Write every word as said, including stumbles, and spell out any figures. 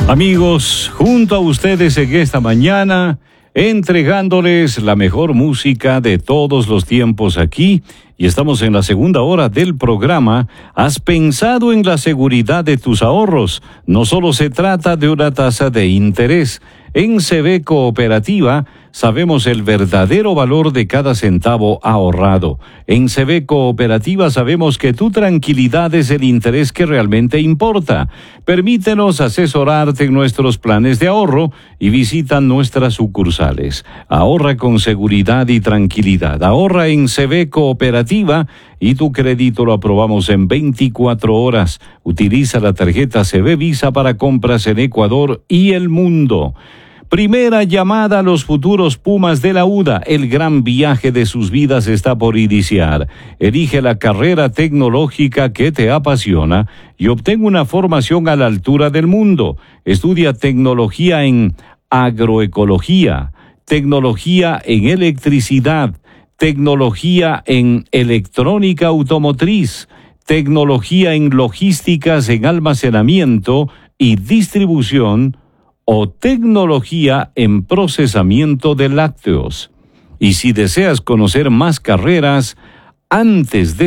Amigos, junto a ustedes en esta mañana, entregándoles la mejor música de todos los tiempos aquí, y estamos en la segunda hora del programa. ¿Has pensado en la seguridad de tus ahorros? No solo se trata de una tasa de interés. En C B Cooperativa sabemos el verdadero valor de cada centavo ahorrado. En C B Cooperativa sabemos que tu tranquilidad es el interés que realmente importa. Permítenos asesorarte en nuestros planes de ahorro y visita nuestras sucursales. Ahorra con seguridad y tranquilidad. Ahorra en C B Cooperativa y tu crédito lo aprobamos en veinticuatro horas. Utiliza la tarjeta C B Visa para compras en Ecuador y el mundo. Primera llamada a los futuros Pumas de la U D A. El gran viaje de sus vidas está por iniciar. Elige la carrera tecnológica que te apasiona y obtén una formación a la altura del mundo. Estudia tecnología en agroecología, tecnología en electricidad, tecnología en electrónica automotriz, tecnología en logísticas en almacenamiento y distribución, o tecnología en procesamiento de lácteos. Y si deseas conocer más carreras antes de